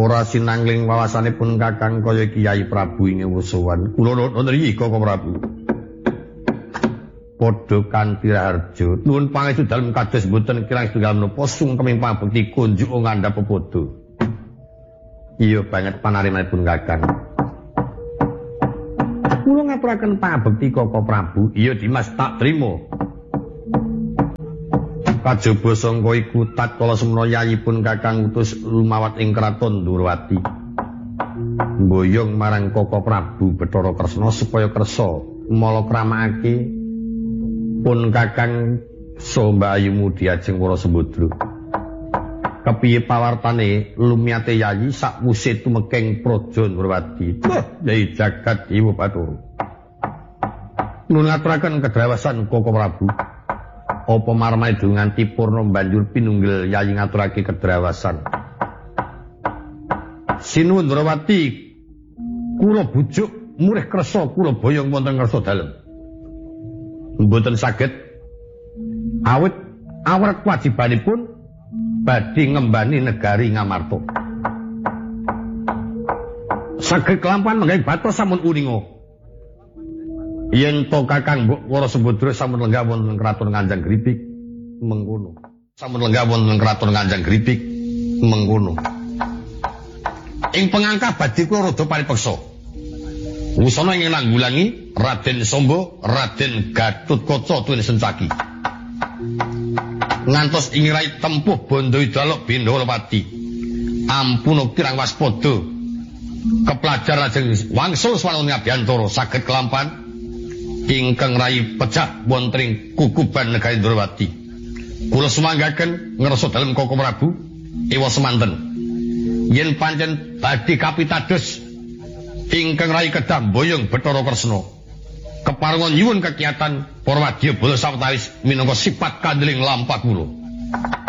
ora sinangling wawasanipun Kakang kaya Kyai Prabu ing wusuwan. Kula wonten iki Koko Prabu. Padha kanthi harja. Nuwun pangestu dalem kados boten kirang setunggal menapa sungkeming pangabekti kunjuk ngandhap pepodo. Iya banget panarimanipun Kakang. Kula ngaturaken pangabekti Koko Prabu. Iya Dimas tak trima. Kajaba sangka iku tatkala semana yayipun Kakang utus lumawat ing kraton Ndrawati. Mboyong marang Koko Prabu Bathara Kresna supaya kersa malakramakake pun Kakang Sombayumu diajeng para Sembadra. Kepiye pawartane lumiyate yayi sakwuse tumengking praja Ndrawati. Yai jagat Dewa Bathara. Nuwun ngaturaken kedrawasan Koko Prabu. Apa marmaidu nganti purna banjur pinunggil yayi ngaturake kedrawasan. Sinuwun Ndrawati, kula bujuk murih kersa kula boyong wonten kersa dalem. Mboten saged awit awrat kewajibanipun badhe ngembani negari Ngamarta. Saged kelampahan menggawe batos sampun uninga. Yen to Kakang mbok para Sembadra sampun lenggah wonten kraton Nganjang Gripik mengkono. Sampun lenggah wonten kraton Nganjang Gripik mengkono. Ing pengangkah badhe kula rada paripeksa. Wusana ing nanggulangi Raden Samba, Raden Gatotkaca tuwin Sencaki. Ngantos ing rai tempuh Bandayudalok Bendrawati. Ampuna kirang waspada. Keplajar lajeng wangsul swangun ngabiyantara saged kelampahan ingkang rai pecah wonten kukuban negari Ndrawati. Kula sumanggaken ngerasa dalem Koko Prabu ewa semanten. Yen pancen badhe kapitados ingkang rai kedah boyong Bathara Kresna. Keparungan nyuwun kekiyatan para wadya bala sawetawis minangka sipat kandeling lampah kula.